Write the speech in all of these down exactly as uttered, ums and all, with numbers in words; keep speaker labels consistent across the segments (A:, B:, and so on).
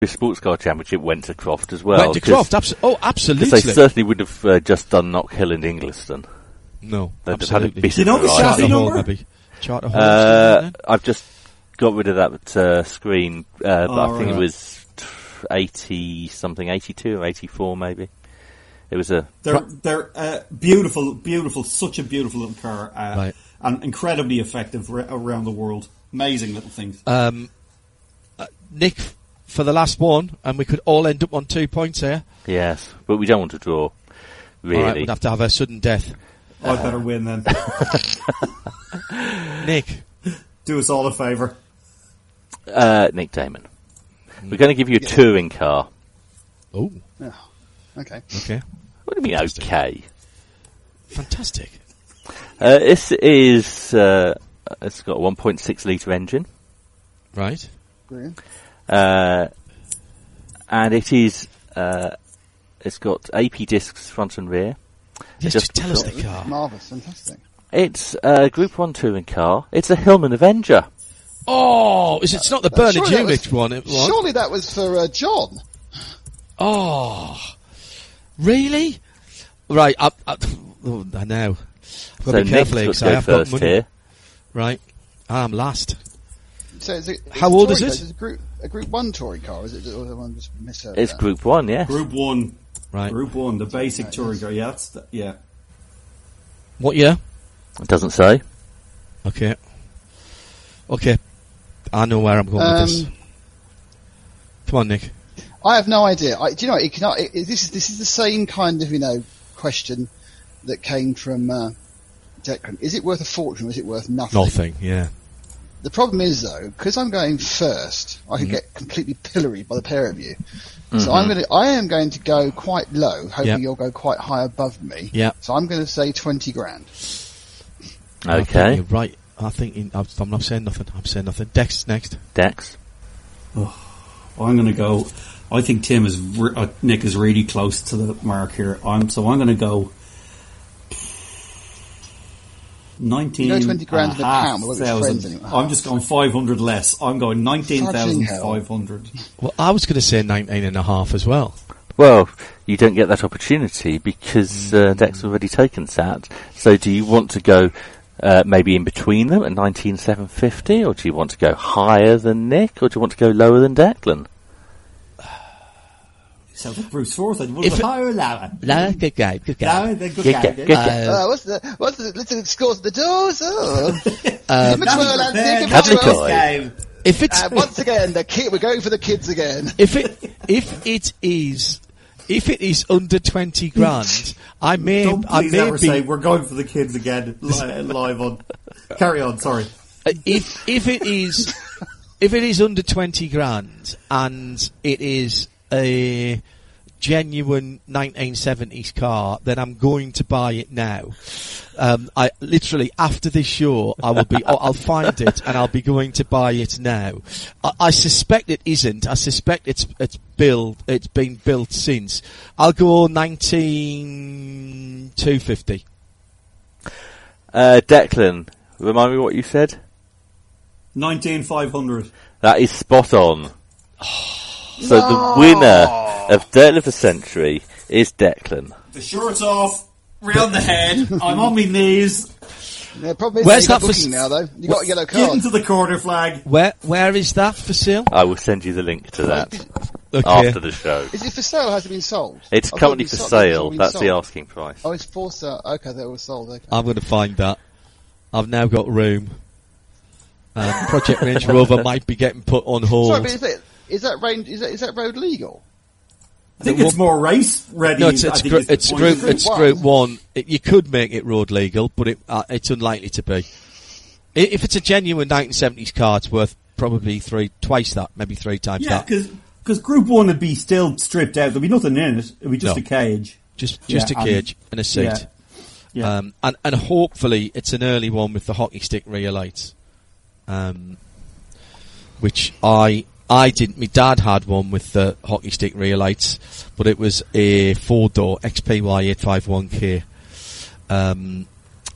A: The Sports Car Championship went to Croft as well.
B: Went to Croft, abso- oh, absolutely.
A: Because they certainly would have uh, just done Knockhill and Ingliston.
B: No,
A: They'd
B: absolutely.
A: Have had a
C: you know the chassis number?
B: Maybe. Charter Hall.
A: Uh, I've just got rid of that uh, screen, uh, but
C: oh,
A: I think
C: right.
A: it was eighty something, eighty-two or eighty-four maybe. It was a.
C: They're they're uh, beautiful, beautiful, such a beautiful little car, uh,
B: Right.
C: and incredibly effective r- around the world. Amazing little things.
B: Um, uh, Nick, for the last one, and we could all end up on two points here.
A: Yes, but we don't want to draw. Really,
B: All right, we'd have to have a sudden death.
C: I better win then.
B: Nick,
C: Do us all a favour.
A: uh, Nick Damon. We're going to give you a touring car.
B: oh,
D: Oh, okay.
B: okay,
A: What do you mean? Okay.
B: fantastic.
A: Uh, this is. Uh, it's got a one point six litre engine.
B: Right,
D: Brilliant.
A: Uh, and it is, uh, it's got A P discs front and rear.
B: yes,
A: Just
B: just tell us the car.
D: Marvellous, fantastic.
A: It's a Group one touring car. It's a Hillman Avenger.
B: Oh, is it's not the
D: Uh,
B: Bernard
D: surely that
B: Unit
D: was-
B: one? It was.
D: Surely that was for uh, John.
B: Oh, really? Right, I, I, oh, I know. I've got
A: So
B: to be careful
A: Nick's
B: because
A: got
B: I
A: to go
B: have got
A: first
B: money.
A: here.
B: Right, I'm last.
D: So is it, it's
B: How
D: a
B: old
D: touring
B: is
D: car,
B: it?
D: a group, a Group One touring car? Is it? Or have I just misheard
A: It's
D: that?
A: Group one, yeah.
C: Group one,
B: Right,
C: Group one, the basic touring car. Yeah, that's the, yeah.
B: what year?
A: It doesn't say.
B: Okay, okay, I know where I'm going
D: Um,
B: with this. Come on, Nick.
D: I have no idea. I, do you know? It cannot, it, it, this is this is the same kind of you know question that came from uh, Declan. Is it worth a fortune or is it worth nothing?
B: Nothing. Yeah.
D: The problem is though, because I'm going first, I could
B: Mhm.
D: get completely pilloried by the pair of you.
A: Mhm.
D: So I'm going to, I am going to go quite low, hoping
B: Yep.
D: you'll go quite high above me.
B: Yeah.
D: So I'm going to say twenty grand.
B: I think
A: Okay.
B: you're right. I think in, I'm I'm not saying nothing. I'm saying nothing. Dex next.
A: Dex.
C: I'm going to go. I think Tim is re- uh, Nick is really close to the mark here. I'm so I'm going to go nineteen.
D: You know twenty grand
C: and
D: in
C: a
D: a
C: half
D: pound, we're like
C: thousand.
D: friends anyway.
C: I'm just going five hundred less. I'm going nineteen thousand five hundred.
B: Well, I was going to say nineteen and a half as well.
A: Well, you don't get that opportunity because uh, Dex has already taken Sat. So do you want to go uh, maybe in between them at nineteen seven fifty, or do you want to go higher than Nick, or do you want to go lower than Declan?
C: Sounds like Bruce Forsyth.
B: If it-
C: higher or lower?
B: No, good guy. Good
C: Lower, then good
A: Good
C: guy.
A: guy, good guy.
D: Uh, what's the what's the let's the scores at the doors? Oh,
B: Um,
D: McMurlan,
C: Number
D: Nick
C: ten,
A: Cadley
D: McMurlan.
A: Coy.
C: game.
B: If it's
D: Uh, once again, the kid, we're going for the kids again.
B: if it if it is if it is under twenty grand, I may
C: Don't
B: I
C: please
B: may
C: ever
B: be
C: say we're going for the kids again li- live on. Carry on. Sorry.
B: Uh, if if it is if it is under twenty grand and it is a genuine nineteen seventies car, then I'm going to buy it now. Um, I literally after this show, I will be. I'll find it and I'll be going to buy it now. I, I suspect it isn't. I suspect it's it's built. It's been built since. I'll go nineteen two fifty.
A: Uh, Declan, remind me what you said?
C: Nineteen five hundred.
A: That is spot on. So the winner of Dirt of the Century is Declan.
C: The shorts off, round the head. I'm on my knees.
D: The problem is,
B: Where's
D: you got
B: that for
D: booking
B: s-
D: now though. You got a yellow
C: Get
D: card.
C: into the corner flag.
B: Where where is that for sale?
A: I will send you the link to that
B: Okay.
A: after the show.
D: Is it for sale? Or has it been sold?
A: It's
D: I thought
A: currently
D: it
A: for
D: was sold- it's all
A: sale.
D: been
A: That's the
D: sold.
A: asking price.
D: Oh, it's for sale. Okay, that was sold. Okay.
B: I'm going to find that. I've now got room. Um, Project Range Rover might be getting put on hold.
D: Sorry, but is, it, is that range? Is that, is that road legal?
C: I think it's more race ready.
B: no, it's,
C: I
B: it's,
C: think
B: gr-
C: is the
B: it's
C: point.
B: group,
D: Group
B: it's
D: one.
B: group one. It, you could make it road legal, but it, uh, it's unlikely to be. I- If it's a genuine nineteen seventies car, it's worth probably three, twice that, maybe three times
C: Yeah,
B: that.
C: because Group One would be still stripped out. There'd be nothing in it. It'd be just
B: No.
C: a cage.
B: Just, just
C: Yeah,
B: a cage and a seat.
C: yeah. Yeah.
B: Um, and, and hopefully it's an early one with the hockey stick rear lights. Um, which I, I didn't, my dad had one with the hockey stick rear lights, but it was a four door X P Y eight fifty-one K. Um,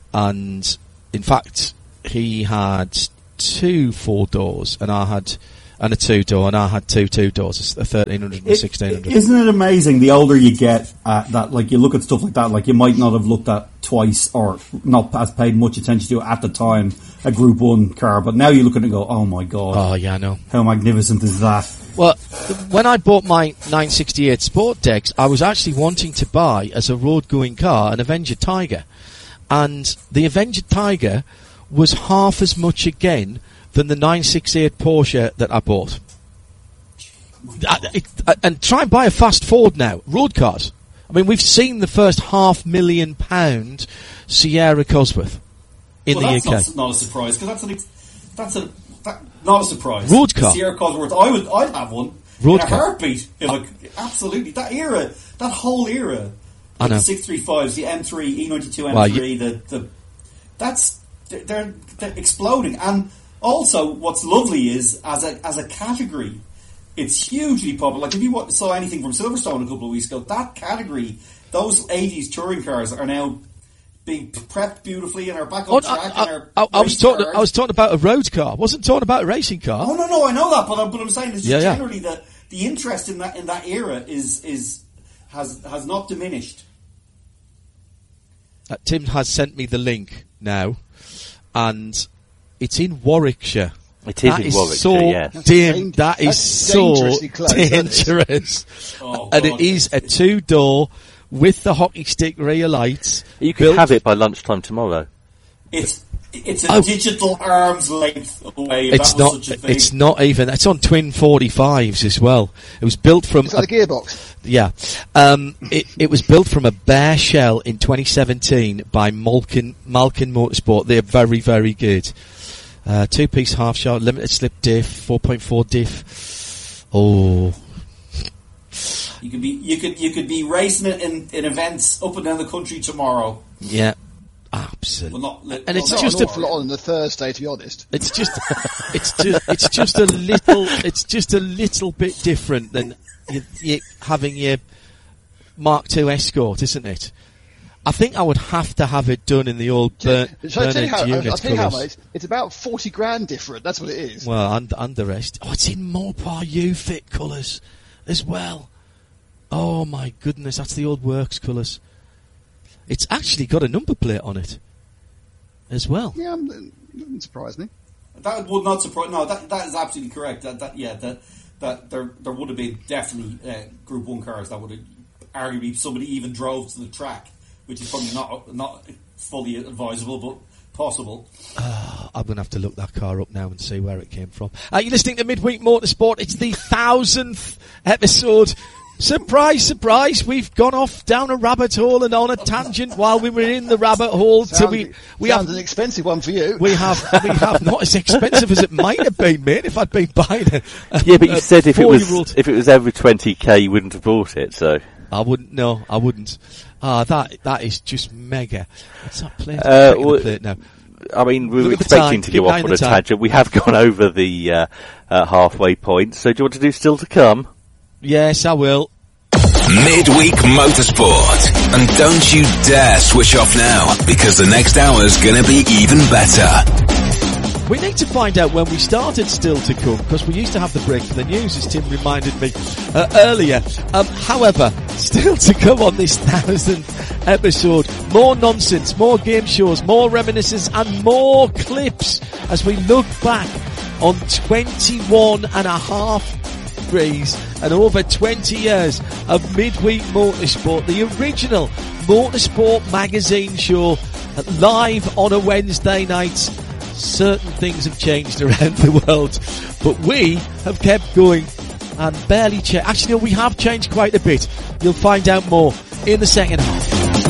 B: and in fact, he had two four doors and I had and a two door, and I had two two doors, a thirteen hundred and a sixteen hundred.
C: Isn't it amazing? The older you get, uh, that like you look at stuff like that, like you might not have looked at twice or not has paid much attention to at the time a Group One car, but now you look at it and go, "Oh my god!
B: Oh yeah, I know.
C: How magnificent is that?"
B: Well, when I bought my nine sixty-eight Sport Decks, I was actually wanting to buy as a road-going car an Avenger Tiger, and the Avenger Tiger was half as much again than the nine sixty-eight Porsche that I bought. I, it, I, and try and buy a fast Ford now, road cars. I mean, we've seen the first half million pound Sierra Cosworth in
C: well,
B: the
C: that's
B: U K.
C: Not, not a surprise because that's an ex- that's a that, not a surprise.
B: Road car,
C: the Sierra Cosworth. I would, I'd have one
B: road
C: in a
B: car.
C: heartbeat. If I, absolutely, that era, that whole era.
B: I know.
C: The six thirty-fives, the M three, E ninety-two M three, well, the the that's they're, they're exploding. And also, what's lovely is as a as a category, it's hugely popular. Like if you saw anything from Silverstone a couple of weeks ago, that category, those eighties touring cars are now being prepped beautifully and are back on
B: oh,
C: track.
B: I,
C: and are
B: I, I was talking.
C: cars.
B: I was talking about a road car. I wasn't talking about a racing car.
C: Oh no, no, I know that, but I'm, but I'm saying is
B: yeah,
C: generally
B: yeah.
C: the the interest in that in that era is is has has not diminished.
B: Uh, Tim has sent me the link now, and it's in Warwickshire.
A: It is
B: that
A: in
B: is
A: Warwickshire,
B: so
A: yes.
B: dim, that is
D: That's
B: so
D: dangerously close,
B: dangerous.
C: Oh,
B: and
C: God.
B: it is a two-door with the hockey stick rear lights.
A: You can
B: built-
A: have it by lunchtime tomorrow.
C: It's it's a
B: Oh.
C: digital arm's length away. If
B: It's
C: that
B: not.
C: was such a thing.
B: It's not even. It's on twin forty-fives as well. It was built from.
D: It's like
B: a-
D: the gearbox.
B: Yeah, um, it it was built from a bare shell in twenty seventeen by Malkin Malkin Motorsport. They're very very good. Uh, two piece half shell, limited slip diff, four point four diff. Oh,
C: You could be you could you could be racing it in, in events up and down the country tomorrow.
B: yeah, absolutely.
C: Well, not,
B: And it's
D: Not
B: just
D: an
B: a-
D: awful lot on the Thursday, to be honest.
B: It's just, it's just, it's just a little, it's just a little bit different than you, you having your Mark two Escort, isn't it? I think I would have to have it done in the old burn,
D: Shall I tell you how?
B: unit
D: I'll tell you how,
B: colours.
D: mate. It's about forty grand different. That's what it is.
B: Well, under, under rest. Oh, it's in Mopar U-Fit colours as well. Oh my goodness, that's the old works colours. It's actually got a number plate on it as well.
D: Yeah, um, it doesn't surprise me.
C: That would not surprise. No, that that is absolutely correct. That, that yeah, that that there there would have been definitely uh, Group One cars that would have arguably somebody even drove to the track, which is probably not not fully advisable, but possible.
B: Uh, I'm going to have to look that car up now and see where it came from. Uh, you're listening to Midweek Motorsport. It's the thousandth episode. Surprise, surprise, we've gone off down a rabbit hole and on a tangent while we were in the rabbit hole.
D: Sounds,
B: So we, we
D: sounds
B: have,
D: an expensive one for you.
B: we have, we have not as expensive as it might have been, mate, if I'd been buying a, a
A: Yeah, but you
B: a
A: said if it was
B: four-year-old.
A: if it was every twenty k, you wouldn't have bought it. So
B: I wouldn't, no, I wouldn't. Ah, that, that is just mega. What's that plate?
A: Uh,
B: I'm
A: well-
B: the plate now.
A: I mean, we
B: Look
A: were
B: at the
A: expecting
B: time.
A: to
B: Keep
A: go
B: an eye
A: off
B: on
A: on a
B: the time.
A: tangent. We have gone over the uh, uh, halfway point. So do you want to do still to come?
B: Yes, I will.
E: Midweek Motorsport. And don't you dare switch off now, because the next hour's gonna be even better.
B: We need to find out when we started Still to Come, because we used to have the break for the news, as Tim reminded me uh, earlier. Um, however, Still to Come on this thousandth episode. More nonsense, more game shows, more reminiscences, and more clips as we look back on twenty-one and a half degrees and over twenty years of Midweek Motorsport, the original Motorsport magazine show, live on a Wednesday night. Certain things have changed around the world, but we have kept going and barely changed. Actually, no, we have changed quite a bit. You'll find out more in the second half.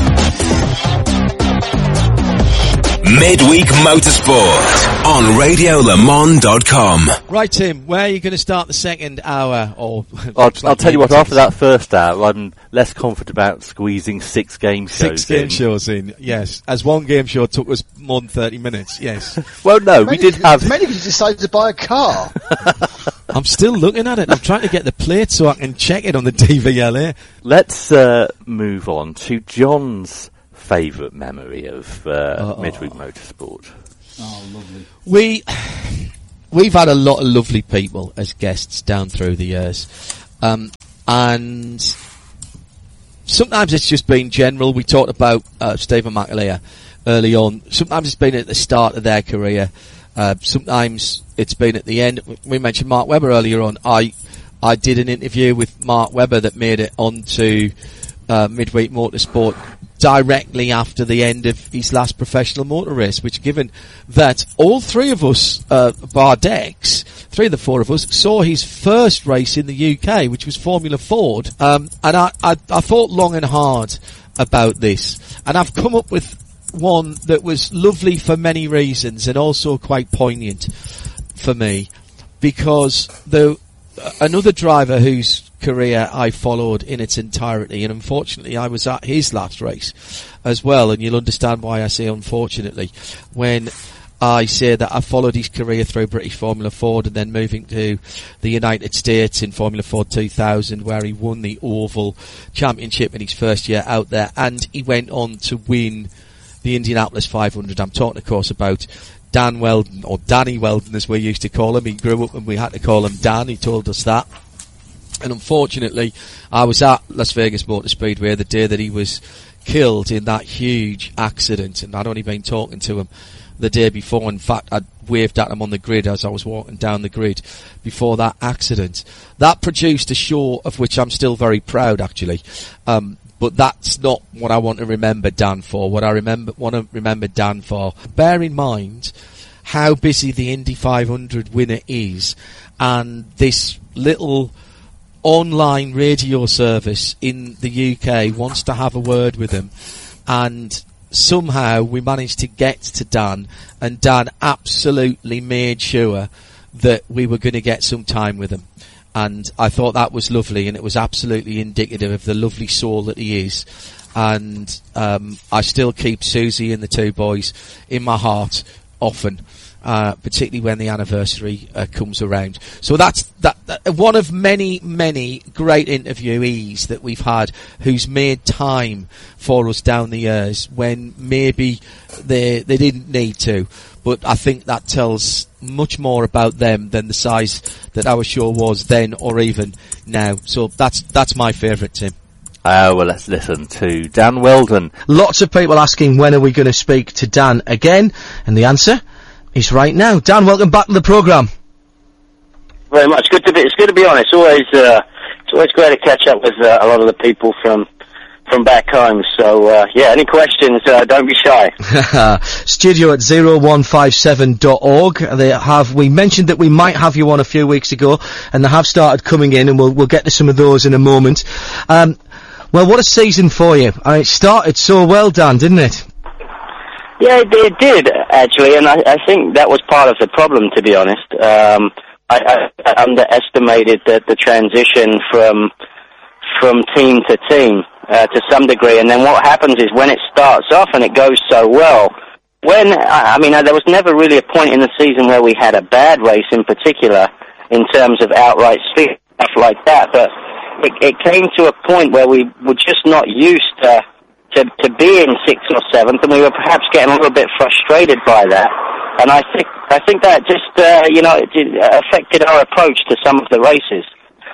E: Midweek Motorsport on radio le mans dot com.
B: Right, Tim, where are you going to start the second hour? Or
A: I'll, I'll tell you what. After that first hour, I'm less confident about squeezing six game shows.
B: Six game
A: in.
B: shows in, yes. As one game show took us more than thirty minutes, yes.
A: Well, no, we
D: Mainly
A: did
D: because-
A: have.
D: Mainly because you decided to buy a car.
B: I'm still looking at it. I'm trying to get the plate so I can check it on the D V L A.
A: Let's uh, move on to John's favourite memory of uh,
B: Uh-oh.
A: Midweek Motorsport.
C: Oh, lovely.
B: We, we've had a lot of lovely people as guests down through the years, um, and sometimes it's just been general. We talked about uh, Stephen McAleer early on. Sometimes it's been at the start of their career. Uh, sometimes it's been at the end. We mentioned Mark Webber earlier on. I I did an interview with Mark Webber that made it onto uh, Midweek Motorsport directly after the end of his last professional motor race, which, given that all three of us, uh, bar Dex, three of the four of us, saw his first race in the U K, which was Formula Ford. Um, and I, I, I thought long and hard about this, and I've come up with one that was lovely for many reasons and also quite poignant for me, because the uh, another driver whose career I followed in its entirety, and unfortunately I was at his last race as well, and you'll understand why I say unfortunately when I say that I followed his career through British Formula Ford and then moving to the United States in Formula Ford two thousand, where he won the Oval Championship in his first year out there, and he went on to win the Indianapolis five hundred. I'm talking, of course, about Dan Wheldon, or Danny Wheldon as we used to call him. He grew up and we had to call him Dan. He told us that. And unfortunately, I was at Las Vegas Motor Speedway the day that he was killed in that huge accident, and I'd only been talking to him the day before. In fact, I'd waved at him on the grid as I was walking down the grid before that accident. That produced a show of which I'm still very proud, actually. Um, but that's not what I want to remember Dan for. What I remember want to remember Dan for, bear in mind how busy the Indy five hundred winner is, and this little online radio service in the U K wants to have a word with him, and somehow we managed to get to Dan, and Dan absolutely made sure that we were going to get some time with him. And I thought that was lovely, and it was absolutely indicative of the lovely soul that he is. And um, I still keep Susie and the two boys in my heart often, uh, particularly when the anniversary uh, comes around. So that's that, that one of many, many great interviewees that we've had who's made time for us down the years when maybe they they didn't need to. But I think that tells much more about them than the size that our show was then or even now. So that's that's my favourite, Tim.
A: Uh, well, let's listen to Dan Wheldon.
F: Lots of people asking when are we going to speak to Dan again, and the answer is right now. Dan, welcome back to the programme.
G: Very much. Good to be. It's good to be on. It's always uh, it's always great to catch up with uh, a lot of the people from. from back home. So, uh, yeah, any questions, uh, don't be shy.
F: Studio at zero one five seven dot org. They have, we mentioned that we might have you on a few weeks ago, and they have started coming in, and we'll, we'll get to some of those in a moment. Um, well, what a season for you. Uh, it started so well, Dan, didn't it?
G: Yeah, it, it did, actually, and I, I think that was part of the problem, to be honest. Um, I, I, I underestimated the, the transition from, from team to team. Uh, to some degree, and then what happens is when it starts off and it goes so well, when, I, I mean, uh, there was never really a point in the season where we had a bad race in particular in terms of outright speed, stuff like that, but it, it came to a point where we were just not used to, to, to being sixth or seventh, and we were perhaps getting a little bit frustrated by that, and I think, I think that just, uh, you know, it, it affected our approach to some of the races.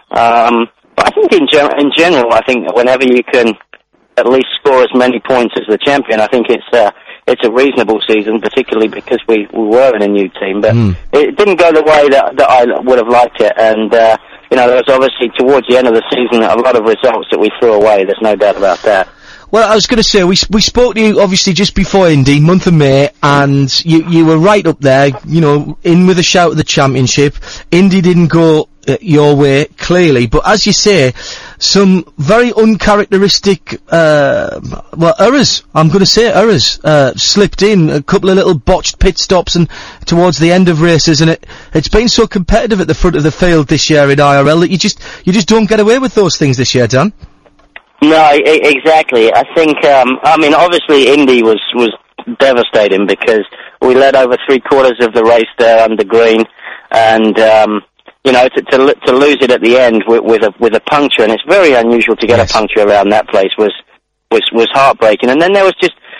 G: Um, But I think in, gen- in general, I think whenever you can at least score as many points as the champion, I think it's uh, it's a reasonable season, particularly because we, we were in a new team. But mm. it didn't go the way that, that I would have liked it. And, uh, you know, there was obviously towards the end of the season a lot of results that we threw away. There's no doubt about that.
F: Well, I was going to say, we we spoke to you obviously just before Indy, month of May, and you you were right up there, you know, in with a shout at the championship. Indy didn't go uh, your way, clearly, but as you say, some very uncharacteristic, uh, well, errors, I'm going to say errors, uh, slipped in, a couple of little botched pit stops and towards the end of races, and it, it's been so competitive at the front of the field this year in I R L that you just, you just don't get away with those things this year, Dan.
G: No, I- exactly. I think, um, I mean, obviously Indy was, was devastating because we led over three quarters of the race there under green, and, um, you know, to, to, to lose it at the end with, with a, with a puncture, and it's very unusual to get yes. a puncture around that place, was, was, was heartbreaking. And then there was just,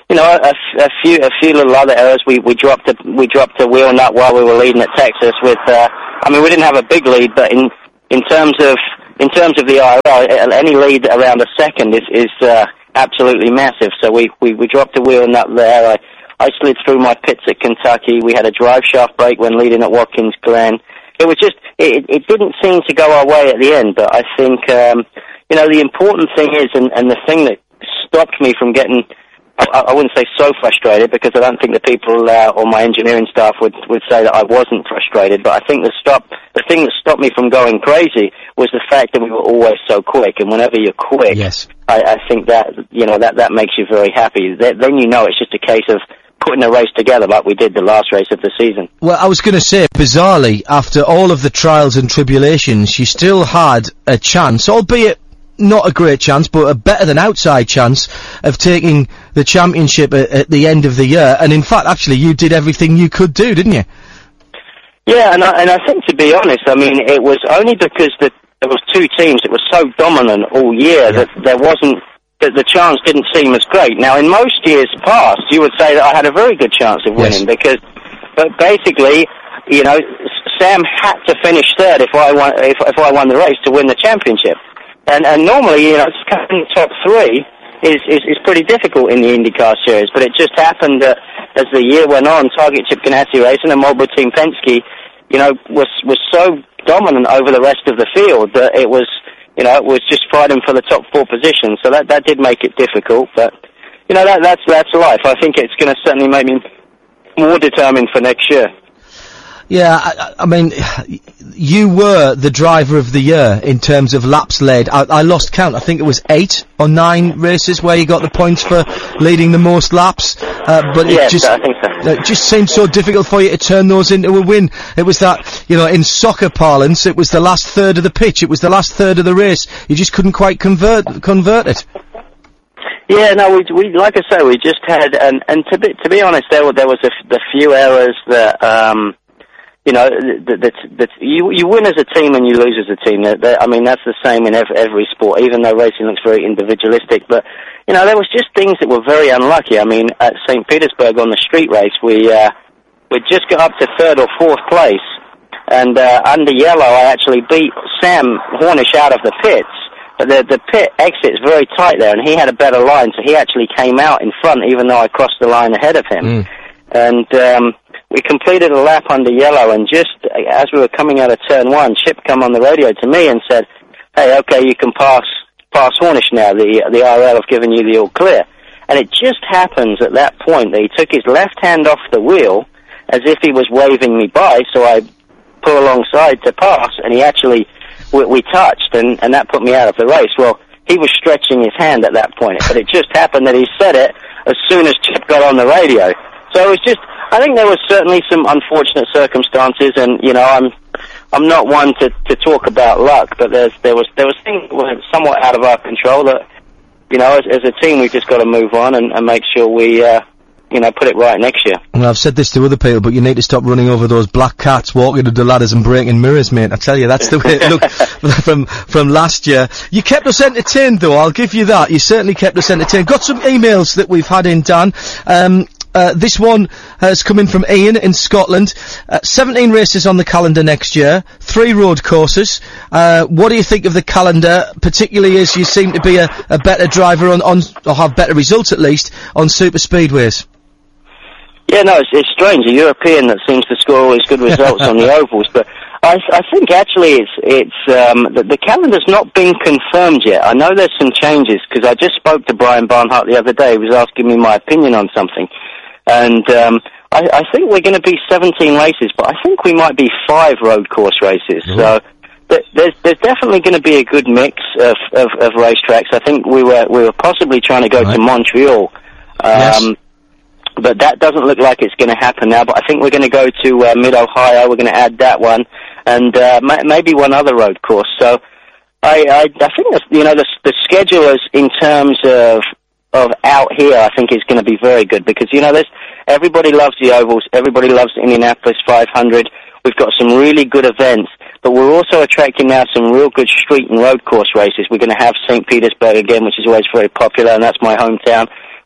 G: you know, a, a few a few little other errors. We we dropped a we dropped a wheel nut while we were leading at Texas. With uh, I mean, we didn't have a big lead, but in in terms of in terms of the I R L, any lead around a second is is uh, absolutely massive. So we, we we dropped a wheel nut there. I I slid through my pits at Kentucky. We had a drive shaft break when leading at Watkins Glen. It was just it it didn't seem to go our way at the end. But I think um, you know the important thing is, and and the thing that stopped me from getting. I, I wouldn't say so frustrated, because I don't think the people uh, or my engineering staff would, would say that I wasn't frustrated, but I think the stop, the thing that stopped me from going crazy was the fact that we were always so quick, and whenever you're quick,
F: yes.
G: I, I think that, you know, that, that makes you very happy. That, then you know it's just a case of putting a race together like we did the last race of the season.
F: Well, I was going to say, bizarrely, after all of the trials and tribulations, you still had a chance, albeit not a great chance, but a better than outside chance of taking the championship at, at the end of the year. And in fact, actually, you did everything you could do, didn't you?
G: Yeah, and I, and I think, to be honest, I mean, it was only because the, there was two teams that were so dominant all year yeah. that there wasn't, that the chance didn't seem as great. Now, in most years past, you would say that I had a very good chance of winning, yes. because, but basically, you know, Sam had to finish third if I won, if, if I won the race to win the championship. And, and normally, you know, coming top three is, is, is pretty difficult in the IndyCar series, but it just happened that as the year went on, Target Chip Ganassi Racing and Mobile Team Penske, you know, was, was so dominant over the rest of the field that it was, you know, it was just fighting for the top four positions. So that, that did make it difficult, but, you know, that, that's, that's life. I think it's going to certainly make me more determined for next year.
F: Yeah, I, I mean, you were the driver of the year in terms of laps led. I, I lost count. I think it was eight or nine races where you got the points for leading the most laps. Uh, but
G: yes,
F: it just,
G: I think so.
F: it just seemed so difficult for you to turn those into a win. It was that, you know, in soccer parlance, it was the last third of the pitch. It was the last third of the race. You just couldn't quite convert, convert it.
G: Yeah, no, we, we, like I say, we just had, and, and to be, to be honest, there were, there was a, the few errors that, um, you know, that, that, that you, you win as a team and you lose as a team. That, that, I mean, that's the same in every, every sport, even though racing looks very individualistic. But, you know, there was just things that were very unlucky. I mean, at Saint Petersburg on the street race, we, uh, we just got up to third or fourth place. And, uh, under yellow, I actually beat Sam Hornish out of the pits. But the, the pit exit's very tight there, and he had a better line, so he actually came out in front, even though I crossed the line ahead of him. Mm. And, um, we completed a lap under yellow, and just as we were coming out of turn one, Chip come on the radio to me and said, hey, okay, you can pass pass Hornish now. The the I R L have given you the all clear. And it just happens at that point that he took his left hand off the wheel as if he was waving me by, so I pull alongside to pass, and he actually, we, we touched, and, and that put me out of the race. Well, he was stretching his hand at that point, but it just happened that he said it as soon as Chip got on the radio. So it was just, I think there was certainly some unfortunate circumstances, and, you know, I'm I'm not one to, to talk about luck, but there's there was there was things that were somewhat out of our control that, you know, as, as a team we've just got to move on and, and make sure we, uh, you know, put it right next year.
F: Well, I've said this to other people, but you need to stop running over those black cats, walking up the ladders and breaking mirrors, mate. I tell you, that's the way it looked from from last year. You kept us entertained, though, I'll give you that. You certainly kept us entertained. Got some emails that we've had in, Dan. Um... Uh, this one has come in from Ian in Scotland. Uh, seventeen races on the calendar next year, three road courses. Uh, what do you think of the calendar, particularly as you seem to be a, a better driver on, on, or have better results at least, on super speedways?
G: Yeah, no, it's, it's strange. A European that seems to score all these good results on the ovals, but I, I think actually it's, it's, um, the, the calendar's not been confirmed yet. I know there's some changes, because I just spoke to Brian Barnhart the other day. He was asking me my opinion on something. And um, I, I think we're going to be seventeen races, but I think we might be five road course races. Mm-hmm. So th- there's there's definitely going to be a good mix of, of, of racetracks. I think we were we were possibly trying to go right. to Montreal, um,
F: yes.
G: but that doesn't look like it's going to happen now. But I think we're going to go to uh, Mid Ohio. We're going to add that one, and uh, ma- maybe one other road course. So I I, I think that's, you know the the schedulers in terms of of out here, I think is going to be very good, because, you know, there's, everybody loves the ovals, everybody loves the Indianapolis five hundred, we've got some really good events, but we're also attracting now some real good street and road course races. We're going to have Saint Petersburg again, which is always very popular, and that's my hometown.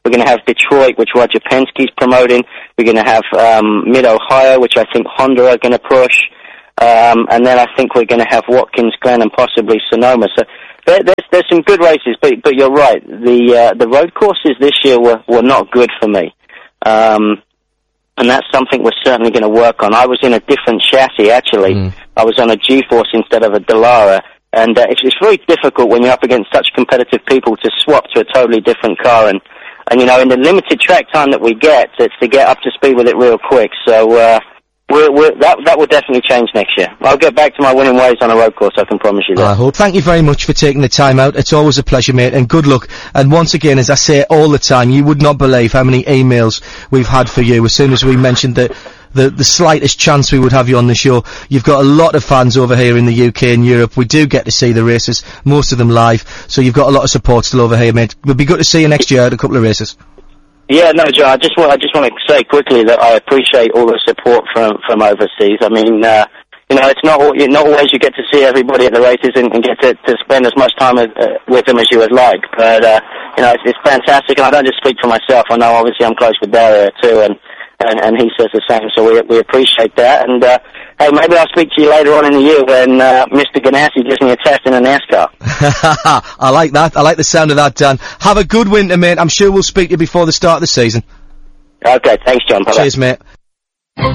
G: We're going to have Detroit, which Roger Penske's promoting. We're going to have um, Mid-Ohio, which I think Honda are going to push. Um, and then I think we're going to have Watkins Glen and possibly Sonoma. So there, there's, there's some good races, but, but you're right. The, uh, the road courses this year were, were not good for me. Um, and that's something we're certainly going to work on. I was in a different chassis, actually. Mm. I was on a G-Force instead of a Dallara. And uh, it's, it's very difficult when you're up against such competitive people to swap to a totally different car. And, and you know, in the limited track time that we get, it's to get up to speed with it real quick. So uh, we're, we're, that, that will definitely change next year. I'll get back to my winning ways on a road course, I can promise you that.
F: I hope. Thank you very much for taking the time out. It's always a pleasure, mate, and good luck. And once again, as I say all the time, you would not believe how many emails we've had for you as soon as we mentioned that The, the slightest chance we would have you on the show. You've got a lot of fans over here in the U K and Europe. We do get to see the races, most of them live, so you've got a lot of support still over here, mate. It would be good to see you next year at a couple of races.
G: Yeah, no, Joe, I just want, I just want to say quickly that I appreciate all the support from, from overseas. I mean, uh, you know, it's not, not always you get to see everybody at the races and, and get to, to spend as much time as, uh, with them as you would like, but, uh, you know, it's, it's fantastic, and I don't just speak for myself. I know obviously I'm close with Dario too, and And, and he says the same, so we we appreciate that. And uh, hey, maybe I'll speak to you later on in the year when uh, Mister Ganassi gives me a test in a NASCAR.
F: I like that. I like the sound of that, Dan. Have a good winter, mate. I'm sure we'll speak to you before the start of the season.
G: Okay, thanks, John. Bye-bye.
F: Cheers, mate.